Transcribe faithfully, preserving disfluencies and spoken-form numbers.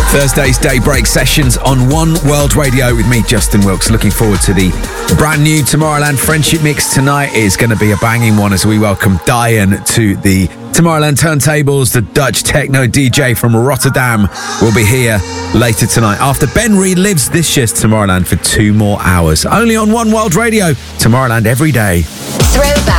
Thursday's Daybreak sessions on One World Radio with me, Justin Wilkes. Looking forward to the brand new Tomorrowland Friendship Mix. Tonight is going to be a banging one as we welcome Diane to the Tomorrowland turntables. The Dutch techno D J from Rotterdam will be here later tonight after Ben relives this year's Tomorrowland for two more hours. Only on One World Radio. Tomorrowland every day. Throwback.